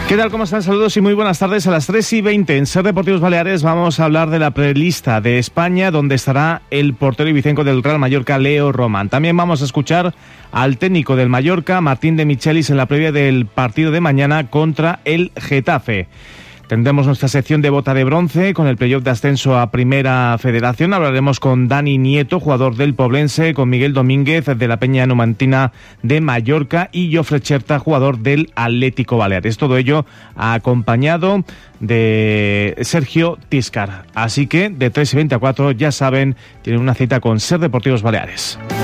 ¿Qué tal? ¿Cómo están? Saludos y muy buenas tardes. A las 3:20 en Ser Deportivos Baleares vamos a hablar de la prelista de España, donde estará el portero ibicenco del Real Mallorca, Leo Román. También vamos a escuchar al técnico del Mallorca, Martín de Michelis, en la previa del partido de mañana contra el Getafe. Tendremos nuestra sección de bota de bronce con el playoff de ascenso a Primera Federación. Hablaremos con Dani Nieto, jugador del Poblense, con Miguel Domínguez de la Peña Numantina de Mallorca y Jofre Cherta, jugador del Atlético Baleares. Todo ello acompañado de Sergio Tiscar. Así que de 3:20 a 4, ya saben, tienen una cita con Ser Deportivos Baleares.